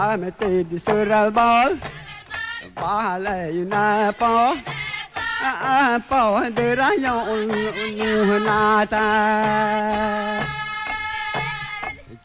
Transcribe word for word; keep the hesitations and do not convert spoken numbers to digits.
Amete di surabal Bahalai napa Apa derayo unu nata